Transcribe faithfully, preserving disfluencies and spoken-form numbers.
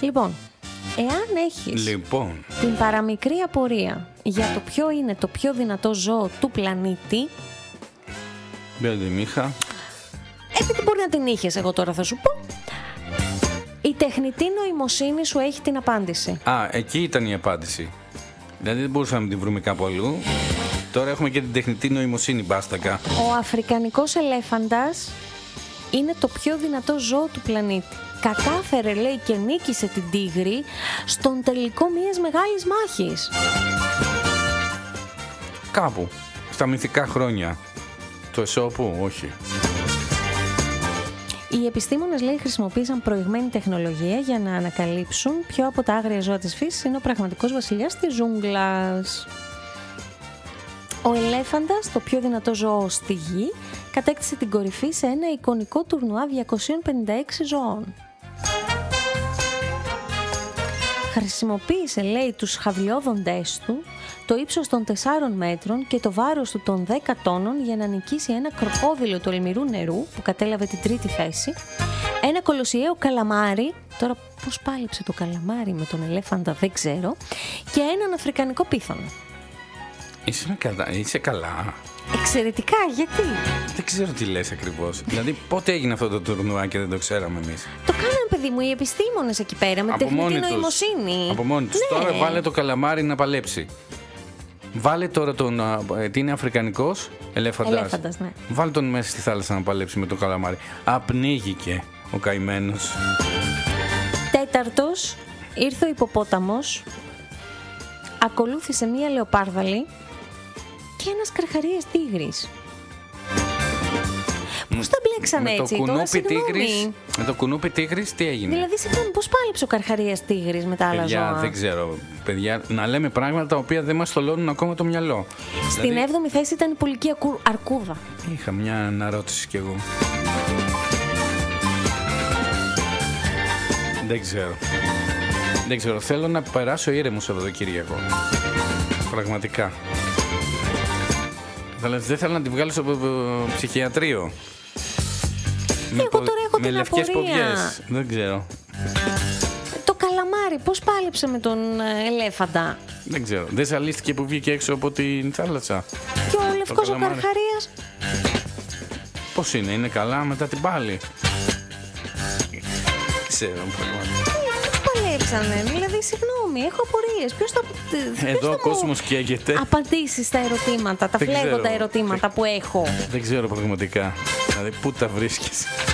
Λοιπόν, εάν έχεις λοιπόν. την παραμικρή απορία για το ποιο είναι το πιο δυνατό ζώο του πλανήτη, Δεν την είχα. επειδή μπορεί να την είχες, εγώ τώρα θα σου πω, η τεχνητή νοημοσύνη σου έχει την απάντηση. Α, εκεί ήταν η απάντηση. Δηλαδή δεν μπορούσαμε να την βρούμε κάπου αλλού. Τώρα έχουμε και την τεχνητή νοημοσύνη, μπάστακα. Ο αφρικανικός ελέφαντας είναι το πιο δυνατό ζώο του πλανήτη. Κατάφερε, λέει, και νίκησε την τίγρη στον τελικό μιας μεγάλης μάχης. Κάπου. Στα μυθικά χρόνια. Το Εσώπου, όχι. Οι επιστήμονες, λέει, χρησιμοποίησαν προηγμένη τεχνολογία για να ανακαλύψουν ποιο από τα άγρια ζώα της φύσης είναι ο πραγματικός βασιλιάς της ζούγκλας. Ο ελέφαντας, το πιο δυνατό ζώο στη γη, κατέκτησε την κορυφή σε ένα εικονικό τουρνουά διακόσιων πενήντα έξι ζώων. Χρησιμοποίησε, λέει, τους χαβλιόδοντές του, το ύψος των τεσσάρων μέτρων και το βάρος του των δέκα τόνων για να νικήσει ένα κροκόδιλο του ελμυρού νερού που κατέλαβε την τρίτη θέση, ένα κολοσιαίο καλαμάρι, τώρα πώς πάλεψε το καλαμάρι με τον ελέφαντα δεν ξέρω, και έναν αφρικανικό πίθωνα. Είσαι καλά, είσαι καλά. Εξαιρετικά, γιατί? Δεν ξέρω τι λες ακριβώς. Δηλαδή πότε έγινε αυτό το τουρνουά και δεν το ξέραμε εμείς. Το κάνανε, παιδί μου, οι επιστήμονες εκεί πέρα με τεχνητή νοημοσύνη. Από μόνοι τους. Ναι. Τώρα βάλε το καλαμάρι να παλέψει. Βάλε τώρα τον. Ε, τι είναι αφρικανικός ελέφαντας. Ελέφαντας, ναι. Βάλε τον μέσα στη θάλασσα να παλέψει με το καλαμάρι. Απνίγηκε ο καημένος. Τέταρτος, ήρθε ο υποπόταμος, ακολούθησε μία λεοπάρδαλη και ένας καρχαρίας τίγρης. Πώς τα μπλέξανε έτσι, το τώρα, κουνούπι τίγρης, συγγνώμη. με το κουνούπι τίγρης τι έγινε. Δηλαδή, συγγνώμη, πώς πάλεψε ο καρχαρίας τίγρης με τα άλλα Παιδιά, ζώα? δεν ξέρω. Παιδιά, να λέμε πράγματα τα οποία δεν μας θολώνουν ακόμα το μυαλό. Στην Δηλαδή, έβδομη θέση ήταν η πολική ακου- αρκούδα. είχα μια αναρώτηση κι εγώ. Δεν ξέρω. Δεν ξέρω. Θέλω να περάσω ήρεμο Σαββατοκύριακο. Πραγματικά. Δεν θέλω να τη βγάλω στο ψυχιατρίο. Εγώ τώρα έχω με την λευκές απορία. ποδιές. Δεν ξέρω. Το καλαμάρι πώς πάλεψε με τον ε, ελέφαντα? Δεν ξέρω. Δεν ζαλίστηκε που βγήκε έξω από την θάλασσα. Και ο λευκός ο καλαμάρι. καρχαρίας? Πώς είναι, είναι καλά μετά την πάλι? Ξέρω, πραγματικά. Πώς παλέψανε? Δηλαδή, συγγνώμη, έχω απορίες. Ποιος θα, ποιος Εδώ θα ο κόσμος καίγεται. απαντήσει στα ερωτήματα, τα Δεν φλέγοντα ξέρω. ερωτήματα που έχω? Δεν ξέρω πραγματικά. Δηλαδή, πού τα βρίσκεις.